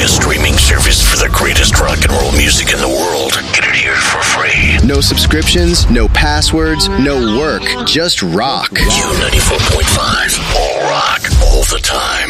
a streaming service for the greatest rock and roll music in the world. Get it here for free. No subscriptions, no passwords, no work, just rock. Q94.5. All rock, all the time.